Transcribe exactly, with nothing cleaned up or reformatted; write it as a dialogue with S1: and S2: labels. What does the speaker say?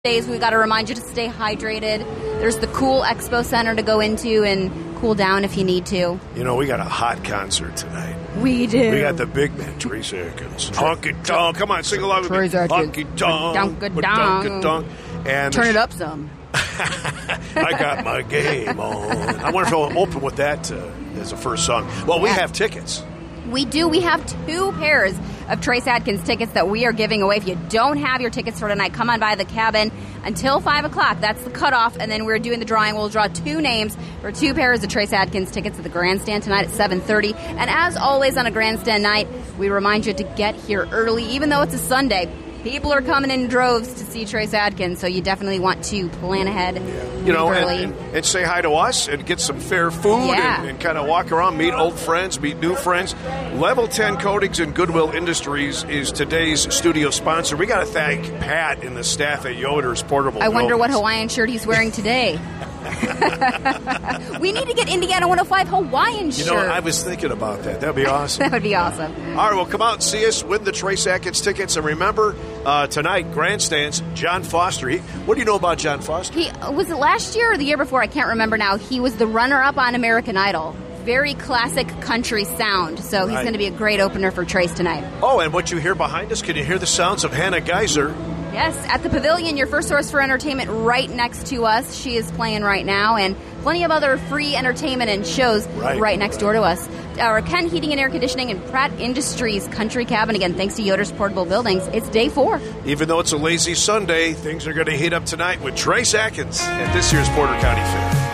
S1: days, we got to remind you to stay hydrated. There's the Cool Expo Center to go into and cool down if you need to.
S2: You know, we got a hot concert tonight.
S1: We do.
S2: We got the big man, Trace Adkins. Honky tonk. Come on, sing along with
S1: Trace
S2: me.
S1: Adkins.
S2: Honky tonk.
S1: Donka donk.
S2: And
S1: turn it up some.
S2: I got my game on. I wonder if I'll open with that uh, as a first song. Well, we
S1: Yeah.
S2: have tickets.
S1: We do. We have two pairs of Trace Adkins tickets that we are giving away. If you don't have your tickets for tonight, come on by the cabin until five o'clock. That's the cutoff, and then we're doing the drawing. We'll draw two names for two pairs of Trace Adkins tickets at the Grandstand tonight at seven thirty. And as always on a Grandstand night, we remind you to get here early, even though it's a Sunday. People are coming in droves to see Trace Adkins, so you definitely want to plan ahead.
S2: Yeah. You know,
S1: early.
S2: and, and, and say hi to us and get some fair food
S1: Yeah.
S2: and, and kind of walk around, meet old friends, meet new friends. Level ten Coatings and Goodwill Industries is today's studio sponsor. We got to thank Pat and the staff at Yoder's Portable
S1: I wonder what
S2: Buildings.
S1: Hawaiian shirt he's wearing today. We need to get Indiana one oh five Hawaiian
S2: You
S1: shirt.
S2: know, I was thinking about that. That'd be awesome.
S1: That would be awesome.
S2: All right, well, come out and see us, win the Trace Adkins tickets. And remember, uh, tonight, Grandstands, John Foster. He, what do you know about John Foster?
S1: He was it last year or the year before? I can't remember now. He was the runner-up on American Idol. Very classic country sound. So he's
S2: Right.
S1: going to be a great opener for Trace tonight.
S2: Oh, and what you hear behind us, can you hear the sounds of Hannah Geiser?
S1: Yes, at the Pavilion, your first source for entertainment right next to us. She is playing right now, and plenty of other free entertainment and shows
S2: Right,
S1: right, next
S2: right.
S1: door to us. Our Ken Heating and Air Conditioning and Pratt Industries Country Cabin. Again, thanks to Yoder's Portable Buildings. It's day four.
S2: Even though it's a lazy Sunday, things are going to heat up tonight with Trace Adkins at this year's Porter County Fair.